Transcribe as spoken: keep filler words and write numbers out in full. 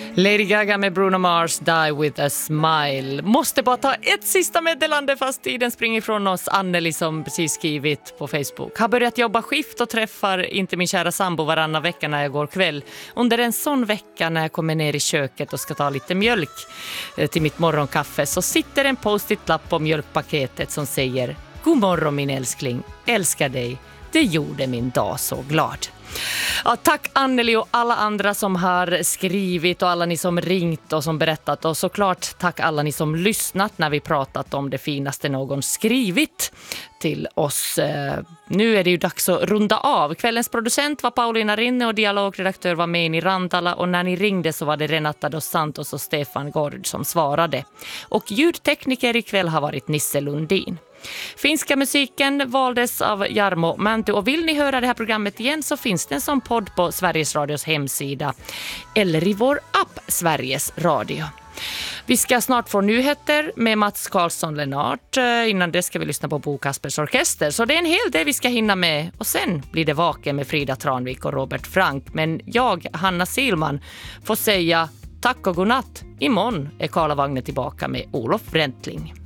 Lady Gaga med Bruno Mars, Die with a smile. Måste bara ta ett sista meddelande fast tiden springer ifrån oss. Anneli som precis skrivit på Facebook. Har börjat jobba skift och träffar inte min kära sambo varannan vecka när jag går kväll. Under en sån vecka när jag kommer ner i köket och ska ta lite mjölk till mitt morgonkaffe så sitter en post-it-lapp på mjölkpaketet som säger: God morgon min älskling, älskar dig. Det gjorde min dag så glad. Ja, tack Anneli och alla andra som har skrivit och alla ni som ringt och som berättat. Och såklart tack alla ni som lyssnat när vi pratat om det finaste någon skrivit till oss. Nu är det ju dags att runda av. Kvällens producent var Paulina Rinne och dialogredaktör var med i Rantala. Och när ni ringde så var det Renata dos Santos och Stefan Gård som svarade. Och ljudtekniker ikväll har varit Nisse Lundin. Finska musiken valdes av Jarmo Mänty och vill ni höra det här programmet igen så finns det en sån podd på Sveriges Radios hemsida eller i vår app Sveriges Radio. Vi ska snart få nyheter med Mats Karlsson-Lennart. Innan det ska vi lyssna på Bo Kaspers Orkester. Så det är en hel del vi ska hinna med. Och sen blir det Vaken med Frida Tranvik och Robert Frank. Men jag, Hanna Silman, får säga tack och godnatt. Imorgon är Karla Wagner tillbaka med Olof Bräntling.